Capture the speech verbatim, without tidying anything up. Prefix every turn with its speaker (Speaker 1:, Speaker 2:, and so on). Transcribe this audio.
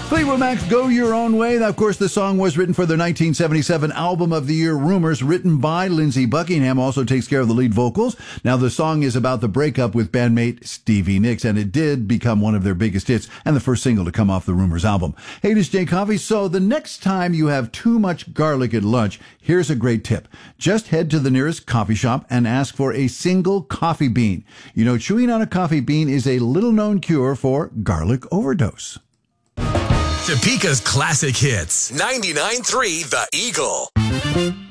Speaker 1: Fleetwood Mac's Go Your Own Way. Now, of course, the song was written for their nineteen seventy-seven Album of the Year, Rumors, written by Lindsey Buckingham, also takes care of the lead vocals. Now, the song is about the breakup with bandmate Stevie Nicks, and it did become one of their biggest hits and the first single to come off the Rumors album. Hey, this is Jay Coffee. So the next time you have too much garlic at lunch, here's a great tip. Just head to the nearest coffee shop and ask for a single coffee bean. You know, chewing on a coffee bean is a little-known cure for garlic overdose.
Speaker 2: Topeka's classic hits. ninety-nine point three The Eagle.